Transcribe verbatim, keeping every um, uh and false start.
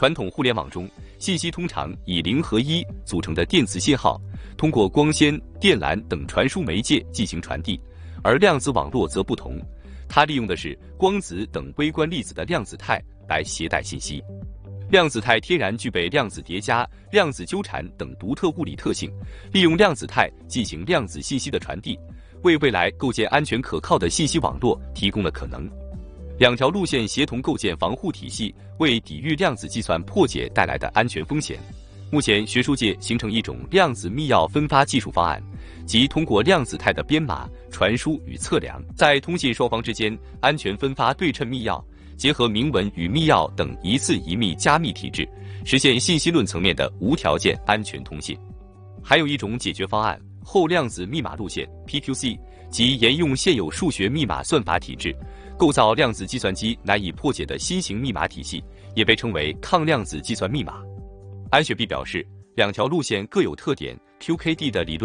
传统互联网中，信息通常以零和一组成的电磁信号，通过光纤、电缆等传输媒介进行传递，而量子网络则不同，它利用的是光子等微观粒子的量子态来携带信息。量子态天然具备量子叠加、量子纠缠等独特物理特性，利用量子态进行量子信息的传递，为未来构建安全可靠的信息网络提供了可能。两条路线协同构建防护体系，为抵御量子计算破解带来的安全风险。目前，学术界形成一种量子密钥分发技术方案，即通过量子态的编码、传输与测量，在通信双方之间安全分发对称密钥，结合明文与密钥等一次一密加密体制，实现信息论层面的无条件安全通信。还有一种解决方案，后量子密码路线 P Q C， 即沿用现有数学密码算法体制，构造量子计算机难以破解的新型密码体系，也被称为抗量子计算密码。安雪碧表示，两条路线各有特点 ，Q K D 的理论